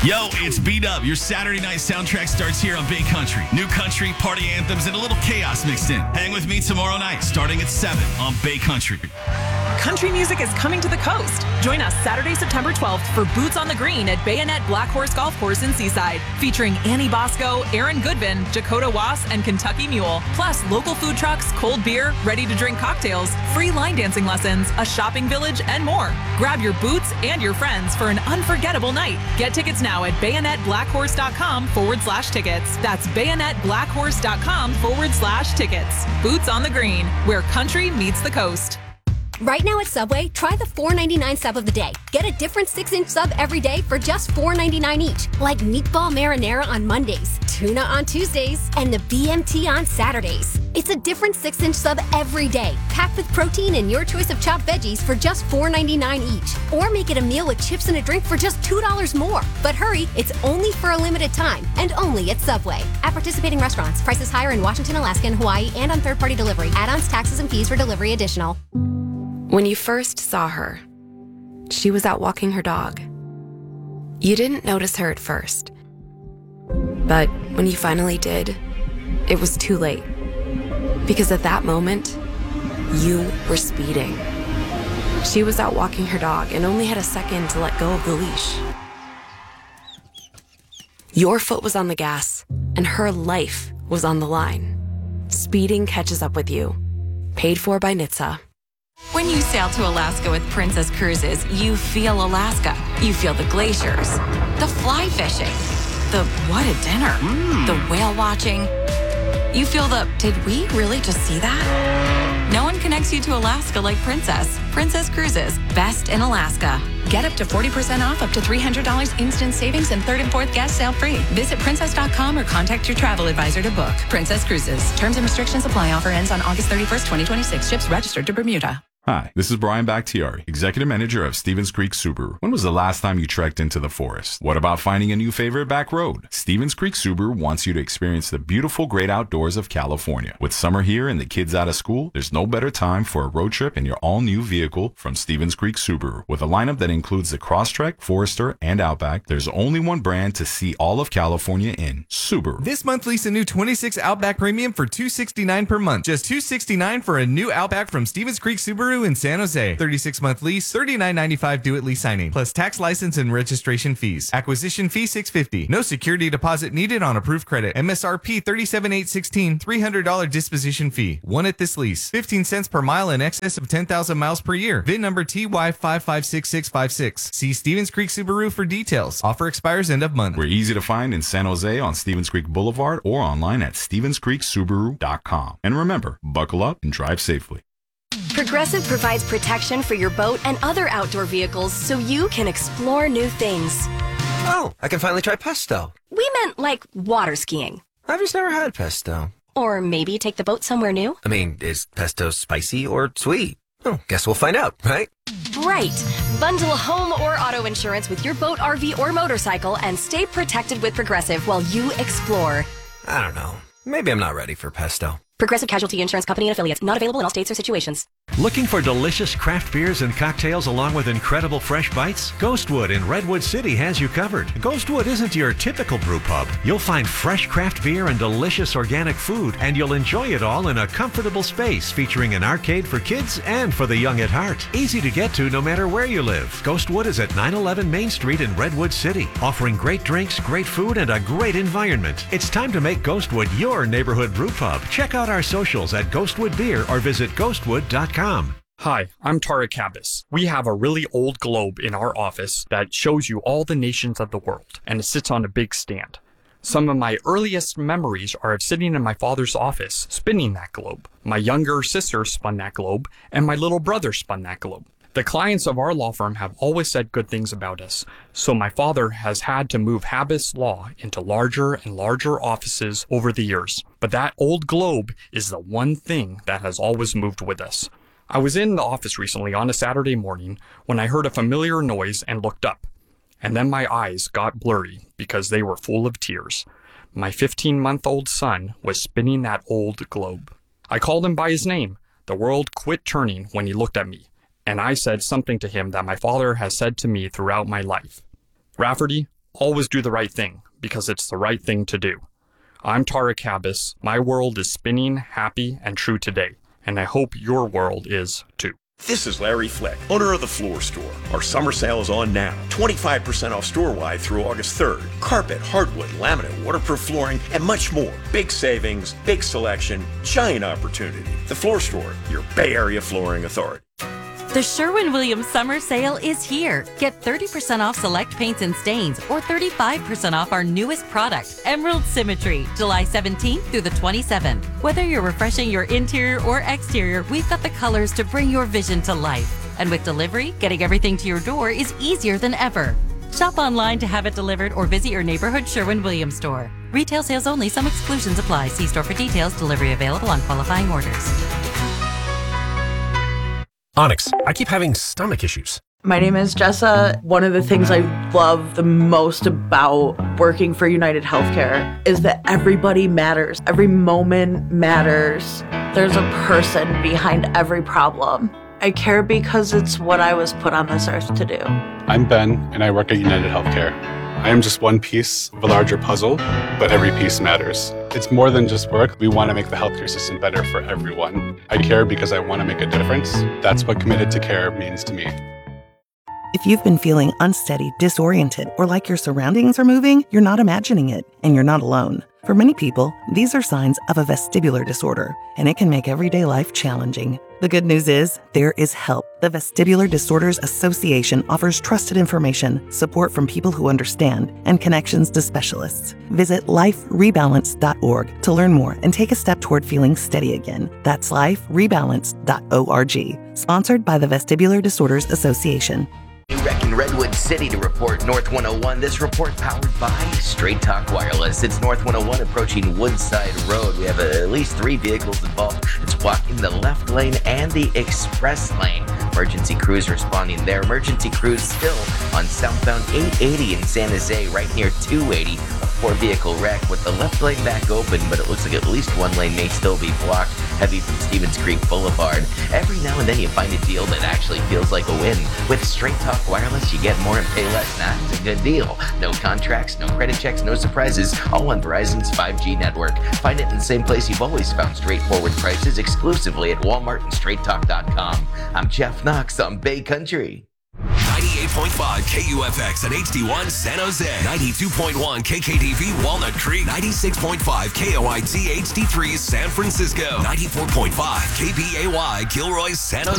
Yo, it's B-Dub. Your Saturday night soundtrack starts here on Bay Country. New country, party anthems, and a little chaos mixed in. Hang with me tomorrow night, starting at 7 on Bay Country. Country music is coming to the coast. Join us Saturday, September 12th for Boots on the Green at Bayonet Black Horse Golf Course in Seaside, featuring Annie Bosco, Aaron Goodvin, Dakota Wass, and Kentucky Mule. Plus, local food trucks, cold beer, ready-to-drink cocktails, free line dancing lessons, a shopping village, and more. Grab your boots and your friends for an unforgettable night. Get tickets now at bayonetblackhorse.com/tickets. That's bayonetblackhorse.com/tickets. Boots on the Green, where country meets the coast. Right now at Subway, try the $4.99 sub of the day. Get a different 6-inch sub every day for just $4.99 each. Like meatball marinara on Mondays, tuna on Tuesdays, and the BMT on Saturdays. It's a different 6-inch sub every day, packed with protein and your choice of chopped veggies for just $4.99 each. Or make it a meal with chips and a drink for just $2 more. But hurry, it's only for a limited time, and only at Subway. At participating restaurants, prices higher in Washington, Alaska, and Hawaii, and on third-party delivery. Add-ons, taxes, and fees for delivery additional. When you first saw her, she was out walking her dog. You didn't notice her at first. But when you finally did, it was too late. Because at that moment, you were speeding. She was out walking her dog and only had a second to let go of the leash. Your foot was on the gas, and her life was on the line. Speeding catches up with you. Paid for by NHTSA. When you sail to Alaska with Princess Cruises, you feel Alaska. You feel the glaciers, the fly fishing, the what a dinner, the whale watching. You feel the, did we really just see that? No one connects you to Alaska like Princess. Princess Cruises, best in Alaska. Get up to 40% off, up to $300 instant savings, and third and fourth gas sale free. Visit princess.com or contact your travel advisor to book. Princess Cruises. Terms and restrictions apply. Offer ends on August 31st, 2026. Ships registered to Bermuda. Hi, this is Brian Bakhtiari, Executive Manager of Stevens Creek Subaru. When was the last time you trekked into the forest? What about finding a new favorite back road? Stevens Creek Subaru wants you to experience the beautiful great outdoors of California. With summer here and the kids out of school, there's no better time for a road trip in your all-new vehicle from Stevens Creek Subaru. With a lineup that includes the Crosstrek, Forester, and Outback, there's only one brand to see all of California in, Subaru. This month, lease a new 26 Outback Premium for $269 per month. Just $269 for a new Outback from Stevens Creek Subaru in San Jose. 36-month lease, $39.95 due at lease signing, plus tax, license, and registration fees. Acquisition fee $650. No security deposit needed on approved credit. MSRP $37,816. $300 disposition fee. One at this lease. 15 cents per mile in excess of 10,000 miles per year. VIN number TY556656. See Stevens Creek Subaru for details. Offer expires end of month. We're easy to find in San Jose on Stevens Creek Boulevard or online at StevensCreekSubaru.com. And remember, buckle up and drive safely. Progressive provides protection for your boat and other outdoor vehicles so you can explore new things. Oh, I can finally try pesto. We meant like water skiing. I've just never had pesto. Or maybe take the boat somewhere new. I mean, is pesto spicy or sweet? Oh, guess we'll find out, right? Right. Bundle home or auto insurance with your boat, RV, or motorcycle and stay protected with Progressive while you explore. I don't know. Maybe I'm not ready for pesto. Progressive Casualty Insurance Company and Affiliates. Not available in all states or situations. Looking for delicious craft beers and cocktails along with incredible fresh bites? Ghostwood in Redwood City has you covered. Ghostwood isn't your typical brew pub. You'll find fresh craft beer and delicious organic food, and you'll enjoy it all in a comfortable space featuring an arcade for kids and for the young at heart. Easy to get to no matter where you live. Ghostwood is at 911 Main Street in Redwood City, offering great drinks, great food, and a great environment. It's time to make Ghostwood your neighborhood brew pub. Check out our socials at Ghostwood Beer or visit ghostwood.com. Hi, I'm Tara Cabas. We have a really old globe in our office that shows you all the nations of the world, and it sits on a big stand. Some of my earliest memories are of sitting in my father's office, spinning that globe. My younger sister spun that globe, and my little brother spun that globe. The clients of our law firm have always said good things about us, so my father has had to move Habas Law into larger and larger offices over the years. But that old globe is the one thing that has always moved with us. I was in the office recently on a Saturday morning when I heard a familiar noise and looked up. And then my eyes got blurry because they were full of tears. My 15-month-old son was spinning that old globe. I called him by his name. The world quit turning when he looked at me. And I said something to him that my father has said to me throughout my life. Rafferty, Always do the right thing, because it's the right thing to do. I'm Tara Cabas. My world is spinning, happy, and true today, and I hope your world is too. This is Larry Fleck, owner of The Floor Store. Our summer sale is on now. 25% off store-wide through August 3rd. Carpet, hardwood, laminate, waterproof flooring, and much more. Big savings, big selection, giant opportunity. The Floor Store, your Bay Area flooring authority. The Sherwin-Williams summer sale is here. Get 30% off select paints and stains or 35% off our newest product, Emerald Symmetry, July 17th through the 27th. Whether you're refreshing your interior or exterior, we've got the colors to bring your vision to life. And with delivery, getting everything to your door is easier than ever. Shop online to have it delivered or visit your neighborhood Sherwin-Williams store. Retail sales only. Some exclusions apply. See store for details. Delivery available on qualifying orders. Onyx, I keep having stomach issues. My name is Jessa. One of the things I love the most about working for United Healthcare is that everybody matters. Every moment matters. There's a person behind every problem. I care because it's what I was put on this earth to do. I'm Ben, and I work at United Healthcare. I am just one piece of a larger puzzle, but every piece matters. It's more than just work. We want to make the healthcare system better for everyone. I care because I want to make a difference. That's what committed to care means to me. If you've been feeling unsteady, disoriented, or like your surroundings are moving, you're not imagining it, and you're not alone. For many people, these are signs of a vestibular disorder, and it can make everyday life challenging. The good news is, there is help. The Vestibular Disorders Association offers trusted information, support from people who understand, and connections to specialists. Visit liferebalance.org to learn more and take a step toward feeling steady again. That's liferebalance.org. Sponsored by the Vestibular Disorders Association. New wreck in Redwood City to report North 101. This report powered by Straight Talk Wireless. It's North 101 approaching Woodside Road. We have at least 3 vehicles involved. It's blocking the left lane and the express lane. Emergency crews responding there. Emergency crews still on southbound 880 in San Jose, right near 280. A 4-vehicle wreck with the left lane back open, but it looks like at least one lane may still be blocked. Heavy from Stevens Creek Boulevard. Every now and then you find a deal that actually feels like a win. With Straight Talk Wireless, you get more and pay less. Now, it's a good deal. No contracts, no credit checks, no surprises. All on Verizon's 5G network. Find it in the same place you've always found straightforward prices, exclusively at Walmart and StraightTalk.com. I'm Jeff Knox on Bay Country. 98.5 KUFX at HD1 San Jose, 92.1 KKTV Walnut Creek, 96.5 KOIT HD3 San Francisco, 94.5 KBAY Gilroy San Jose.